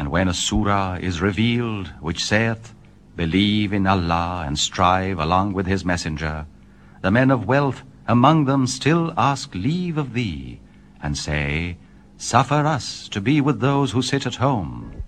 And when a surah is revealed, which saith, Believe in Allah and strive along with His Messenger, the men of wealth among them still ask leave of thee, and say, Suffer us to be with those who sit at home.